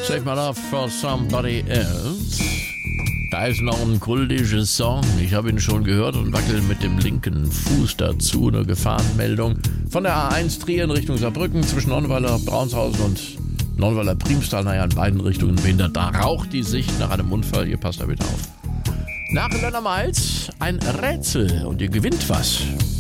Save my love for somebody else. Da ist noch ein kultischer Song. Ich habe ihn schon gehört und wackel mit dem linken Fuß dazu. Eine Gefahrenmeldung von der A1 Trier in Richtung Saarbrücken zwischen Nonnweiler, Braunshausen und Nonnweiler Priemstal. Naja, in beiden Richtungen behindert. Da raucht die Sicht nach einem Unfall. Ihr passt da bitte auf. Nach Lönner Miles ein Rätsel und ihr gewinnt was.